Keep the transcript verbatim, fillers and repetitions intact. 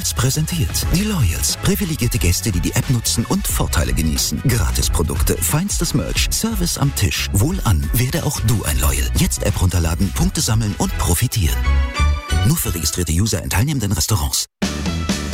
Loyals präsentiert. Die Loyals. Privilegierte Gäste, die die App nutzen und Vorteile genießen. Gratisprodukte, feinstes Merch, Service am Tisch. Wohlan, werde auch du ein Loyal. Jetzt App runterladen, Punkte sammeln und profitieren. Nur für registrierte User in teilnehmenden Restaurants.